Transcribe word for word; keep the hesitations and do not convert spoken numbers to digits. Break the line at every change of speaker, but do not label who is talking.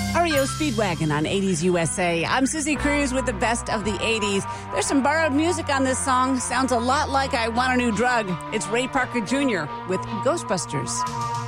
R E O Speedwagon on eighties U S A. I'm Sissy Cruz with the best of the eighties. There's some borrowed music on this song. Sounds a lot like I Want a New Drug. It's Ray Parker Junior with Ghostbusters.